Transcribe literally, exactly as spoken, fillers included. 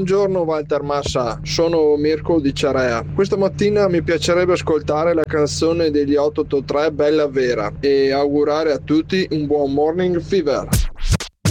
Buongiorno Walter Massa, sono Mirko di Ciarea. Questa mattina mi piacerebbe ascoltare la canzone degli otto otto tre Bella Vera e augurare a tutti un buon Morning Fever.